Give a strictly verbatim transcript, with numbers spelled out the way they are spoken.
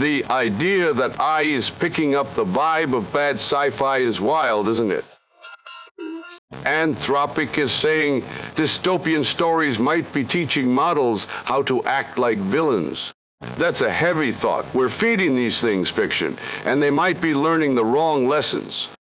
The idea that I is picking up the vibe of bad sci-fi is wild, isn't it? Anthropic is saying dystopian stories might be teaching models how to act like villains. That's a heavy thought. We're feeding these things fiction, and they might be learning the wrong lessons.